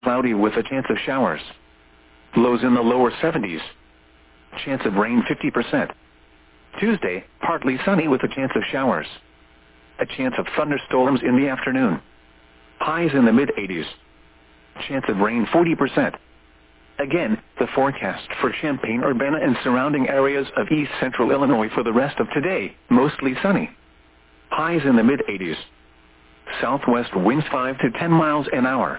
cloudy with a chance of showers. Lows in the lower 70s. Chance of rain 50%. Tuesday, partly sunny with a chance of showers. A chance of thunderstorms in the afternoon. Highs in the mid-80s. Chance of rain 40%. Again, the forecast for Champaign-Urbana and surrounding areas of east central Illinois for the rest of today, mostly sunny. Highs in the mid-80s. Southwest winds 5 to 10 miles an hour.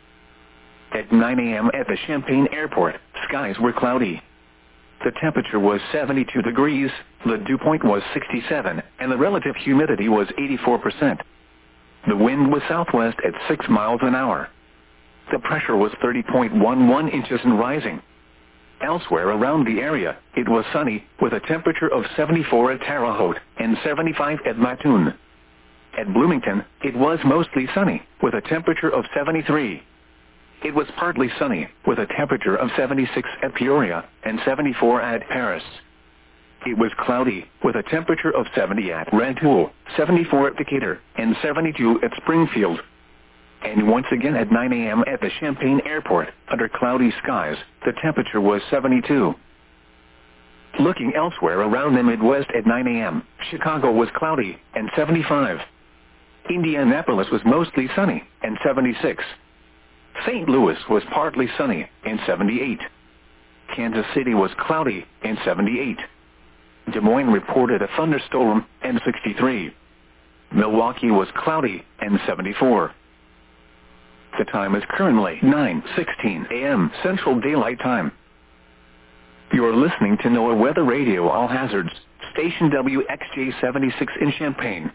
At 9 a.m. at the Champaign Airport, skies were cloudy. The temperature was 72 degrees, the dew point was 67, and the relative humidity was 84%. The wind was southwest at 6 miles an hour. The pressure was 30.11 inches and rising. Elsewhere around the area, it was sunny, with a temperature of 74 at Terre Haute and 75 at Mattoon. At Bloomington, it was mostly sunny, with a temperature of 73. It was partly sunny, with a temperature of 76 at Peoria and 74 at Paris. It was cloudy, with a temperature of 70 at Rantoul, 74 at Decatur, and 72 at Springfield. And once again at 9 a.m. at the Champaign Airport, under cloudy skies, the temperature was 72. Looking elsewhere around the Midwest at 9 a.m., Chicago was cloudy, and 75. Indianapolis was mostly sunny, and 76. St. Louis was partly sunny, and 78. Kansas City was cloudy, and 78. Des Moines reported a thunderstorm, and 63. Milwaukee was cloudy, and 74. The time is currently 9:16 a.m. Central Daylight Time. You're listening to NOAA Weather Radio All Hazards, station WXJ-76 in Champaign.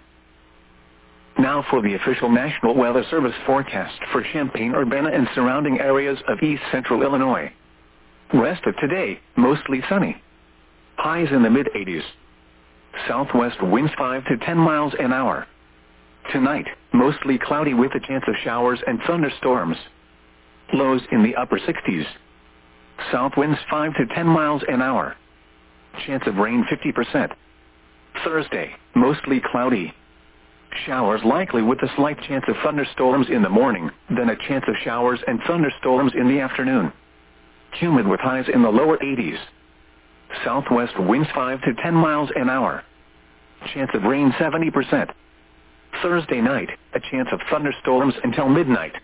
Now for the official National Weather Service forecast for Champaign-Urbana and surrounding areas of east central Illinois. Rest of today, mostly sunny. Highs in the mid-80s. Southwest winds 5 to 10 miles an hour. Tonight, mostly cloudy with a chance of showers and thunderstorms. Lows in the upper 60s. South winds 5 to 10 miles an hour. Chance of rain 50%. Thursday, mostly cloudy. Showers likely with a slight chance of thunderstorms in the morning, then a chance of showers and thunderstorms in the afternoon. Humid with highs in the lower 80s. Southwest winds 5 to 10 miles an hour. Chance of rain 70%. Thursday night, a chance of thunderstorms until midnight.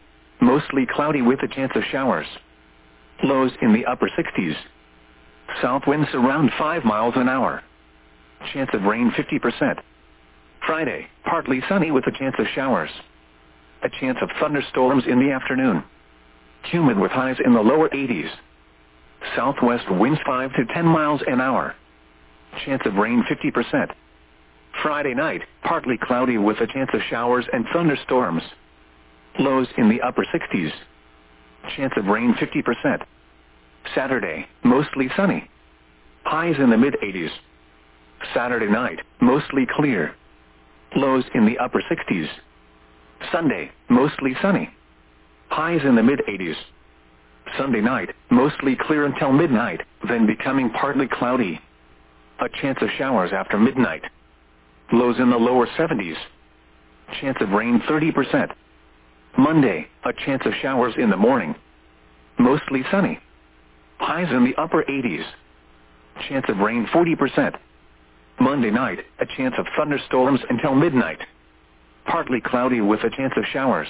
Mostly cloudy with a chance of showers. Lows in the upper 60s. South winds around 5 miles an hour. Chance of rain 50%. Friday, partly sunny with a chance of showers. A chance of thunderstorms in the afternoon. Humid with highs in the lower 80s. Southwest winds 5 to 10 miles an hour. Chance of rain 50%. Friday night, partly cloudy with a chance of showers and thunderstorms. Lows in the upper 60s. Chance of rain 50%. Saturday, mostly sunny. Highs in the mid-80s. Saturday night, mostly clear. Lows in the upper 60s. Sunday, mostly sunny. Highs in the mid-80s. Sunday night, mostly clear until midnight, then becoming partly cloudy. A chance of showers after midnight. Lows in the lower 70s. Chance of rain 30%. Monday, a chance of showers in the morning. Mostly sunny. Highs in the upper 80s. Chance of rain 40%. Monday night, a chance of thunderstorms until midnight. Partly cloudy with a chance of showers.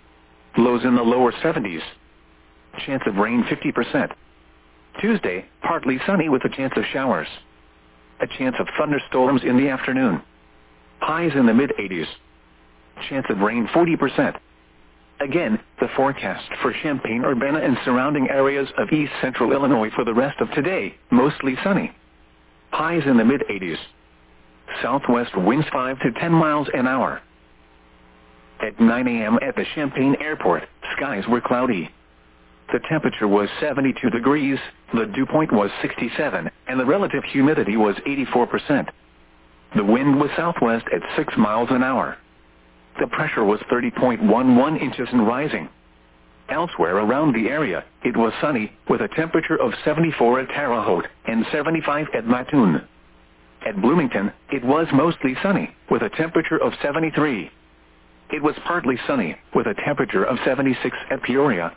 Lows in the lower 70s. Chance of rain 50%. Tuesday, partly sunny with a chance of showers. A chance of thunderstorms in the afternoon. Highs in the mid-80s. Chance of rain 40%. Again, the forecast for Champaign-Urbana and surrounding areas of east central Illinois for the rest of today, mostly sunny. Highs in the mid-80s. Southwest winds 5 to 10 miles an hour. At 9 a.m. at the Champaign Airport, skies were cloudy. The temperature was 72 degrees, the dew point was 67, and the relative humidity was 84%. The wind was southwest at 6 miles an hour. The pressure was 30.11 inches and rising. Elsewhere around the area, it was sunny, with a temperature of 74 at Terre Haute and 75 at Mattoon. At Bloomington, it was mostly sunny, with a temperature of 73. It was partly sunny, with a temperature of 76 at Peoria